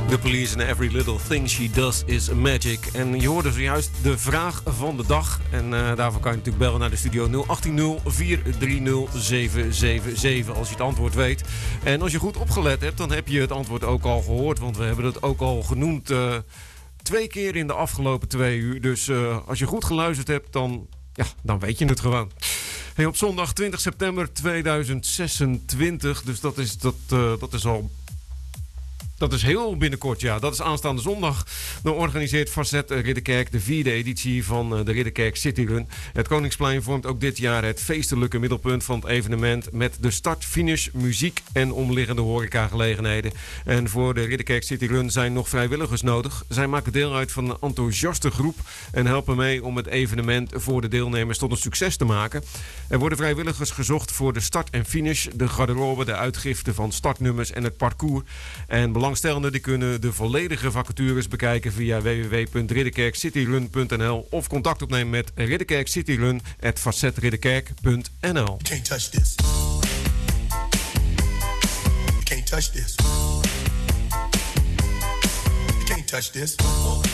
The Police and Every Little Thing She Does Is Magic. En je hoorde zojuist de vraag van de dag. En daarvoor kan je natuurlijk bellen naar de studio 018-0430-777 als je het antwoord weet. En als je goed opgelet hebt, dan heb je het antwoord ook al gehoord. Want we hebben het ook al genoemd 2 keer in de afgelopen 2 uur. Dus als je goed geluisterd hebt, dan weet je het gewoon. Hey, op zondag 20 september 2026, dus dat is heel binnenkort, ja. Dat is aanstaande zondag. Dan organiseert Facet Ridderkerk de 4e editie van de Ridderkerk City Run. Het Koningsplein vormt ook dit jaar het feestelijke middelpunt van het evenement met de start, finish, muziek en omliggende horecagelegenheden. En voor de Ridderkerk City Run zijn nog vrijwilligers nodig. Zij maken deel uit van een enthousiaste groep en helpen mee om het evenement voor de deelnemers tot een succes te maken. Er worden vrijwilligers gezocht voor de start en finish, de garderobe, de uitgifte van startnummers en het parcours. En belangstellenden die kunnen de volledige vacatures bekijken via www.ridderkerkcityrun.nl of contact opnemen met ridderkerkcityrun@facetridderkerk.nl. You can't touch this. You can't touch this. You can't touch this.